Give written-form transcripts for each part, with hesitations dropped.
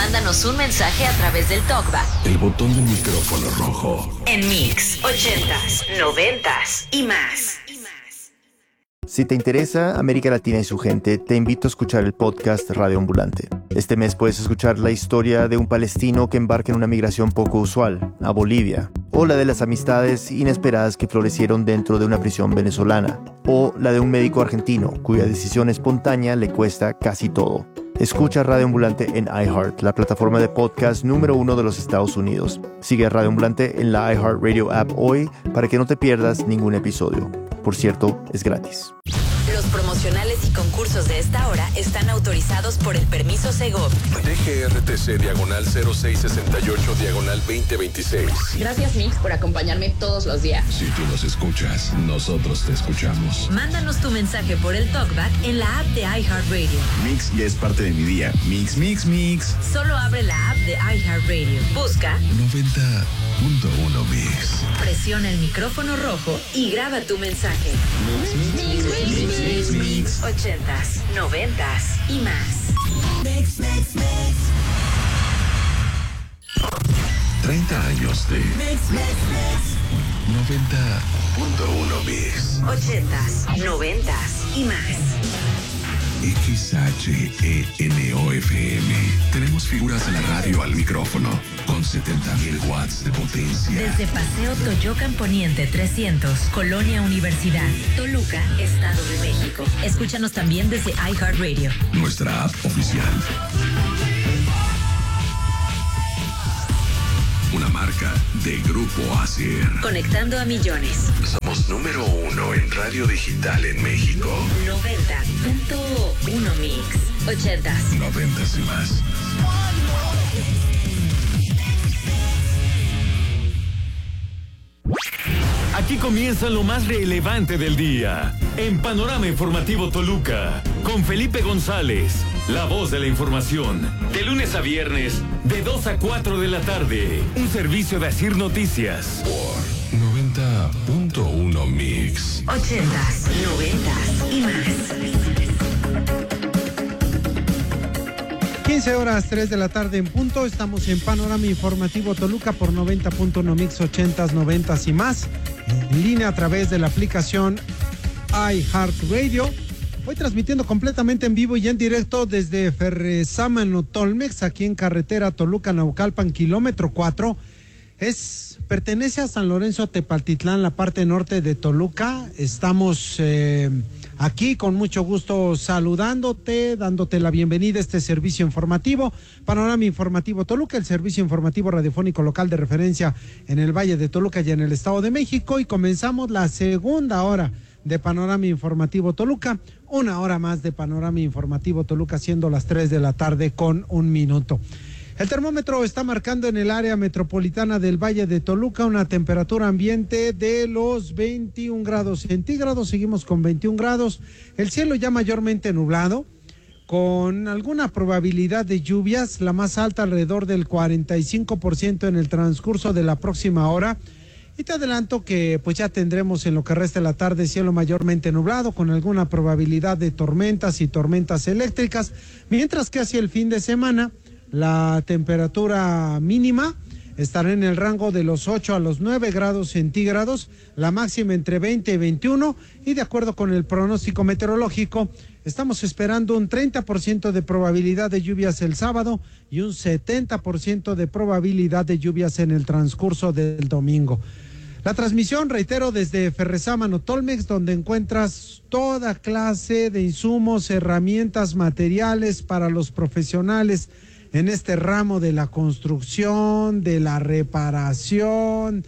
Mándanos un mensaje a través del TalkBack. El botón del micrófono rojo. En Mix 80s, 90s y más. Si te interesa América Latina y su gente, te invito a escuchar el podcast Radio Ambulante. Este mes puedes escuchar la historia de un palestino que embarca en una migración poco usual, a Bolivia, o la de las amistades inesperadas que florecieron dentro de una prisión venezolana, o la de un médico argentino cuya decisión espontánea le cuesta casi todo. Escucha Radio Ambulante en iHeart, la plataforma de podcast número 1 de los Estados Unidos. Sigue a Radio Ambulante en la iHeartRadio app hoy para que no te pierdas ningún episodio. Por cierto, es gratis. Los promocionales y concursos de esta hora están autorizados por el permiso Segov. DGRTC/0668/2026. Gracias, Mix, por acompañarme todos los días. Si tú nos escuchas, nosotros te escuchamos. Mándanos tu mensaje por el TalkBack en la app de iHeartRadio. Mix ya es parte de mi día. Mix, mix, mix. Solo abre la app de iHeartRadio. Busca 90.1 Mix. Presiona el micrófono rojo y graba tu mensaje. Mix, mix, mix, mix, mix, mix. 80s, 90s y más. 30 años de 90.1 Mix. 80s, 90s y más. XHENOFM. Tenemos figuras de la radio al micrófono con 70,000 watts de potencia. Desde Paseo Toyocan Poniente 300, Colonia Universidad, Toluca, Estado de México. Escúchanos también desde iHeartRadio. Nuestra app oficial. Una marca de Grupo ASIR. Conectando a millones. Somos número 1 en radio digital en México. 90.1 Mix. 80s. 90s y más. Aquí comienza lo más relevante del día. En Panorama Informativo Toluca, con Felipe González, la voz de la información. De lunes a viernes, de 2 a 4 de la tarde. Un servicio de ASIR Noticias. Por 90.1 Mix. 80s, 90s y más. 15 horas, 3 de la tarde en punto. Estamos en Panorama Informativo Toluca por 90.1 Mix, 80s, 90s y más. En línea a través de la aplicación iHeartRadio. Hoy transmitiendo completamente en vivo y en directo desde Ferrezámano Tolmex, aquí en carretera Toluca-Naucalpan, kilómetro 4. Pertenece a San Lorenzo Tepaltitlán, la parte norte de Toluca. Estamos aquí con mucho gusto saludándote, dándote la bienvenida a este servicio informativo, Panorama Informativo Toluca, el servicio informativo radiofónico local de referencia en el Valle de Toluca y en el Estado de México. Y comenzamos la segunda hora de Panorama Informativo Toluca, una hora más de Panorama Informativo Toluca, siendo las 3 de la tarde con 1 minuto. El termómetro está marcando en el área metropolitana del Valle de Toluca una temperatura ambiente de los 21 grados centígrados. Seguimos con 21 grados. El cielo ya mayormente nublado, con alguna probabilidad de lluvias, la más alta alrededor del 45% en el transcurso de la próxima hora. Y te adelanto que pues ya tendremos en lo que resta de la tarde cielo mayormente nublado, con alguna probabilidad de tormentas y tormentas eléctricas, mientras que hacia el fin de semana la temperatura mínima estará en el rango de los 8 a los 9 grados centígrados, la máxima entre 20 y 21, y de acuerdo con el pronóstico meteorológico, estamos esperando un 30% de probabilidad de lluvias el sábado y un 70% de probabilidad de lluvias en el transcurso del domingo. La transmisión, reitero, desde Ferrezámano Tolmex, donde encuentras toda clase de insumos, herramientas, materiales para los profesionales en este ramo de la construcción, de la reparación,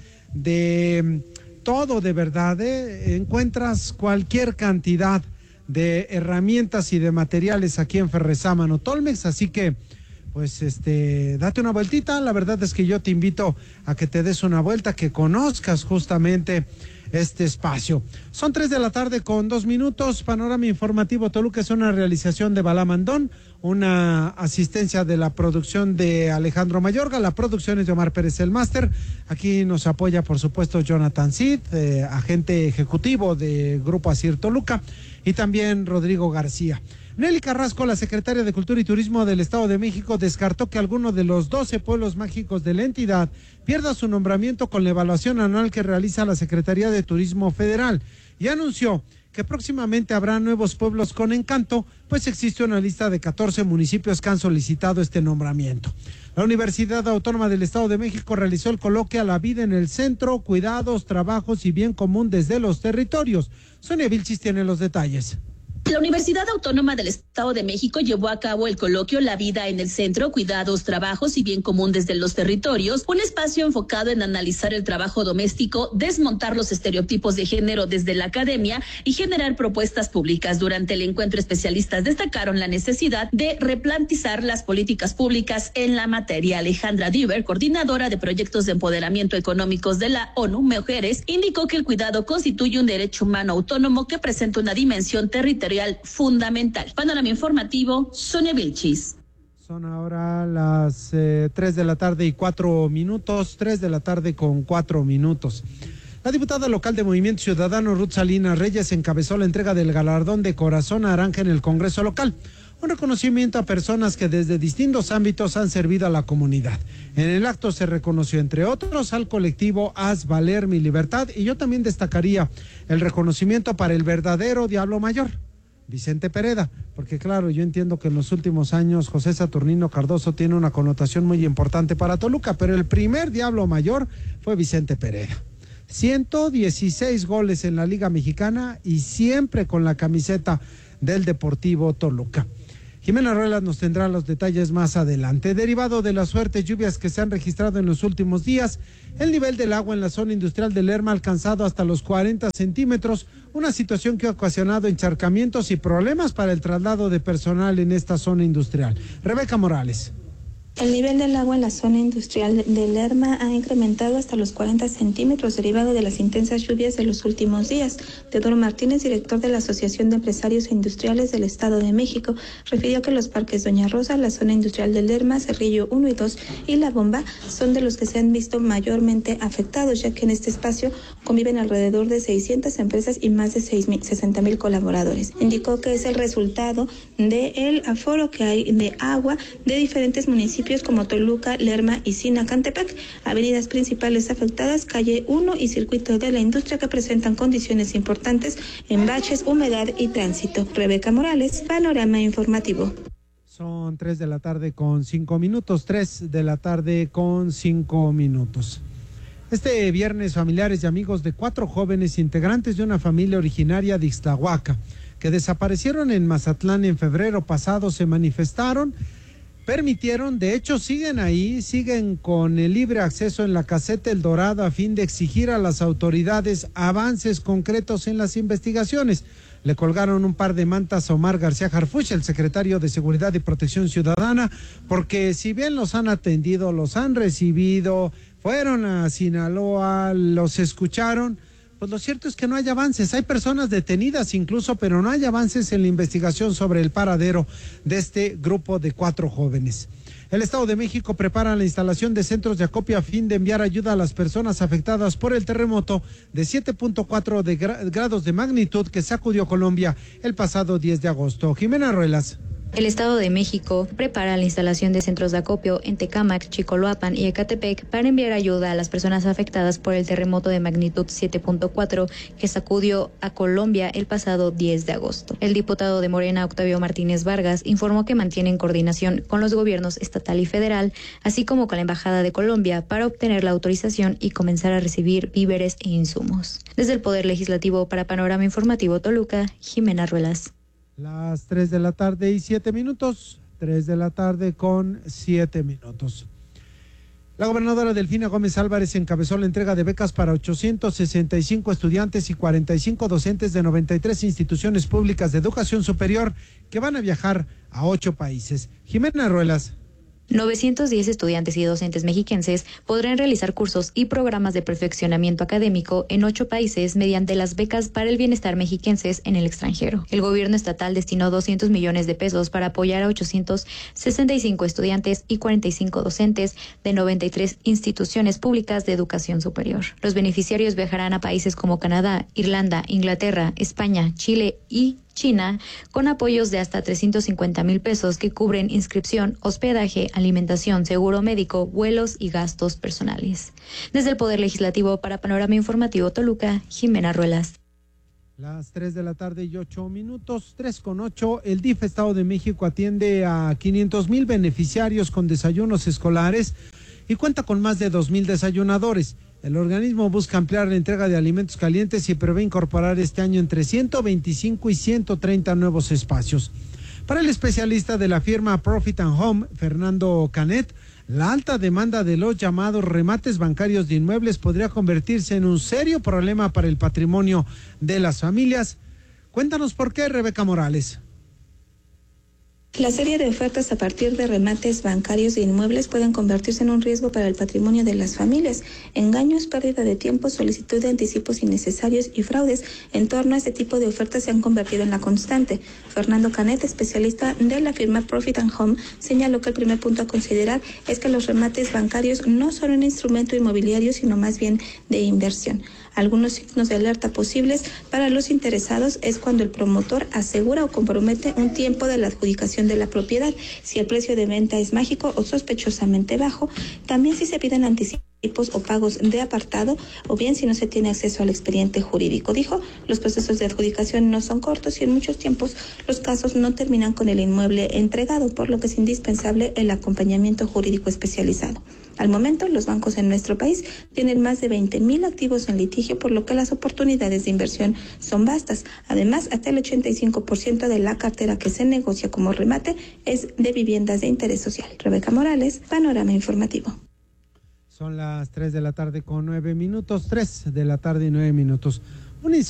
de todo, de verdad, encuentras cualquier cantidad de herramientas y de materiales aquí en Ferrezámano Tolmex, así que pues date una vueltita. La verdad es que yo te invito a que te des una vuelta, que conozcas justamente este espacio. Son 3 de la tarde con 2 minutos. Panorama Informativo Toluca es una realización de Balamandón, una asistencia de la producción de Alejandro Mayorga, la producción es de Omar Pérez el máster. Aquí nos apoya por supuesto Jonathan Cid, agente ejecutivo de Grupo ASIR Toluca, y también Rodrigo García. Nelly Carrasco, la secretaria de Cultura y Turismo del Estado de México, descartó que alguno de los 12 pueblos mágicos de la entidad pierda su nombramiento con la evaluación anual que realiza la Secretaría de Turismo Federal y anunció que próximamente habrá nuevos pueblos con encanto, pues existe una lista de 14 municipios que han solicitado este nombramiento. La Universidad Autónoma del Estado de México realizó el coloquio a la vida en el centro, cuidados, trabajos y bien común desde los territorios. Sonia Vilchis tiene los detalles. La Universidad Autónoma del Estado de México llevó a cabo el coloquio La vida en el centro, cuidados, trabajos y bien común desde los territorios, un espacio enfocado en analizar el trabajo doméstico, desmontar los estereotipos de género desde la academia y generar propuestas públicas. Durante el encuentro, especialistas destacaron la necesidad de replantizar las políticas públicas en la materia. Alejandra Düber, coordinadora de proyectos de empoderamiento económicos de la ONU Mujeres, indicó que el cuidado constituye un derecho humano autónomo que presenta una dimensión territorial fundamental. Panorama informativo, Sonia Vilchis. Son ahora las 3 de la tarde y 4 minutos, 3 de la tarde con 4 minutos. La diputada local de Movimiento Ciudadano, Ruth Salinas Reyes, encabezó la entrega del galardón de Corazón Naranja en el Congreso local. Un reconocimiento a personas que desde distintos ámbitos han servido a la comunidad. En el acto se reconoció, entre otros, al colectivo Haz Valer Mi Libertad, y yo también destacaría el reconocimiento para el verdadero Diablo Mayor, Vicente Pereda, porque claro, yo entiendo que en los últimos años José Saturnino Cardoso tiene una connotación muy importante para Toluca, pero el primer Diablo Mayor fue Vicente Pereda. 116 goles en la Liga Mexicana y siempre con la camiseta del Deportivo Toluca. Jimena Ruelas nos tendrá los detalles más adelante. Derivado de las fuertes lluvias que se han registrado en los últimos días, el nivel del agua en la zona industrial de Lerma ha alcanzado hasta los 40 centímetros, una situación que ha ocasionado encharcamientos y problemas para el traslado de personal en esta zona industrial. Rebeca Morales. El nivel del agua en la zona industrial de Lerma ha incrementado hasta los 40 centímetros derivado de las intensas lluvias de los últimos días. Teodoro Martínez, director de la Asociación de Empresarios e Industriales del Estado de México, refirió que los parques Doña Rosa, la zona industrial de Lerma, Cerrillo 1 y 2 y La Bomba son de los que se han visto mayormente afectados, ya que en este espacio conviven alrededor de 600 empresas y más de 60,000 colaboradores. Indicó que es el resultado del aforo que hay de agua de diferentes municipios como Toluca, Lerma y Sinacantepec. Avenidas principales afectadas, calle 1 y circuito de la industria, que presentan condiciones importantes en baches, humedad y tránsito. Rebeca Morales, Panorama Informativo. Son 3 de la tarde con 5 minutos, 3 de la tarde con 5 minutos. Este viernes, familiares y amigos de 4 jóvenes integrantes de una familia originaria de Ixtlahuaca, que desaparecieron en Mazatlán en febrero pasado, se manifestaron, permitieron, de hecho siguen ahí, siguen con el libre acceso en la caseta El Dorado a fin de exigir a las autoridades avances concretos en las investigaciones. Le colgaron un par de mantas a Omar García Harfuch, el secretario de Seguridad y Protección Ciudadana, porque si bien los han atendido, los han recibido, fueron a Sinaloa, los escucharon, pues lo cierto es que no hay avances. Hay personas detenidas incluso, pero no hay avances en la investigación sobre el paradero de este grupo de 4 jóvenes. El Estado de México prepara la instalación de centros de acopio a fin de enviar ayuda a las personas afectadas por el terremoto de 7.4 grados de magnitud que sacudió Colombia el pasado 10 de agosto. Jimena Ruelas. El Estado de México prepara la instalación de centros de acopio en Tecámac, Chicoloapan y Ecatepec para enviar ayuda a las personas afectadas por el terremoto de magnitud 7.4 que sacudió a Colombia el pasado 10 de agosto. El diputado de Morena, Octavio Martínez Vargas, informó que mantienen coordinación con los gobiernos estatal y federal, así como con la Embajada de Colombia, para obtener la autorización y comenzar a recibir víveres e insumos. Desde el Poder Legislativo, para Panorama Informativo Toluca, Jimena Ruelas. Las 3 de la tarde y 7 minutos, 3 de la tarde con 7 minutos. La gobernadora Delfina Gómez Álvarez encabezó la entrega de becas para 865 estudiantes y 45 docentes de 93 instituciones públicas de educación superior que van a viajar a 8 países. Jimena Ruelas. 910 estudiantes y docentes mexiquenses podrán realizar cursos y programas de perfeccionamiento académico en 8 países mediante las becas para el bienestar mexiquenses en el extranjero. El gobierno estatal destinó 200 millones de pesos para apoyar a 865 estudiantes y 45 docentes de 93 instituciones públicas de educación superior. Los beneficiarios viajarán a países como Canadá, Irlanda, Inglaterra, España, Chile y China, con apoyos de hasta 350,000 pesos que cubren inscripción, hospedaje, alimentación, seguro médico, vuelos y gastos personales. Desde el Poder Legislativo para Panorama Informativo Toluca, Jimena Ruelas. Las 3:08 p.m, 3:08. El DIF Estado de México atiende a 500,000 beneficiarios con desayunos escolares y cuenta con más de 2,000 desayunadores. El organismo busca ampliar la entrega de alimentos calientes y prevé incorporar este año entre 125 y 130 nuevos espacios. Para el especialista de la firma Profit and Home, Fernando Canet, la alta demanda de los llamados remates bancarios de inmuebles podría convertirse en un serio problema para el patrimonio de las familias. Cuéntanos por qué, Rebeca Morales. La serie de ofertas a partir de remates bancarios de inmuebles pueden convertirse en un riesgo para el patrimonio de las familias. Engaños, pérdida de tiempo, solicitud de anticipos innecesarios y fraudes en torno a este tipo de ofertas se han convertido en la constante. Fernando Canet, especialista de la firma Profit and Home, señaló que el primer punto a considerar es que los remates bancarios no son un instrumento inmobiliario, sino más bien de inversión. Algunos signos de alerta posibles para los interesados es cuando el promotor asegura o compromete un tiempo de la adjudicación de la propiedad, si el precio de venta es mágico o sospechosamente bajo, también si se piden anticipos o pagos de apartado, o bien si no se tiene acceso al expediente jurídico. Dijo, los procesos de adjudicación no son cortos y en muchos tiempos los casos no terminan con el inmueble entregado, por lo que es indispensable el acompañamiento jurídico especializado. Al momento, los bancos en nuestro país tienen más de 20,000 activos en litigio, por lo que las oportunidades de inversión son vastas. Además, hasta el 85% de la cartera que se negocia como remate es de viviendas de interés social. Rebeca Morales, Panorama Informativo. Son las 3:09 p.m, 3:09 p.m.